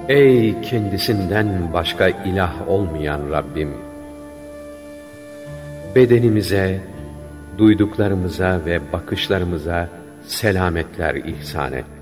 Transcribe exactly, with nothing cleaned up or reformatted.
Ey kendisinden başka ilah olmayan Rabbim! Bedenimize, duyduklarımıza ve bakışlarımıza selametler ihsan et.